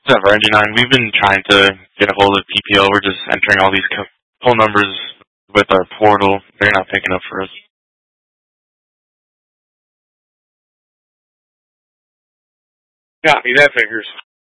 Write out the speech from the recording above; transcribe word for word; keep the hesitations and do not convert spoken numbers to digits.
Seven ninety-nine. We've been trying to get a hold of P P O. We're just entering all these co- phone numbers with our portal. They're not picking up for us. Copy, that figures.